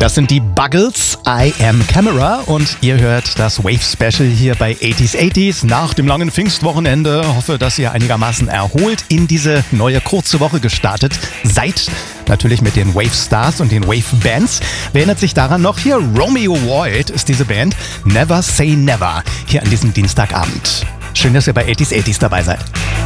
Das sind die Buggles, I Am Camera, und ihr hört das Wave Special hier bei 80s nach dem langen Pfingstwochenende. Hoffe, dass ihr einigermaßen erholt in diese neue kurze Woche gestartet seid. Natürlich mit den Wave Stars und den Wave Bands. Wer erinnert sich daran noch? Hier Romeo Void ist diese Band. Never Say Never hier an diesem Dienstagabend. Schön, dass ihr bei 80s dabei seid.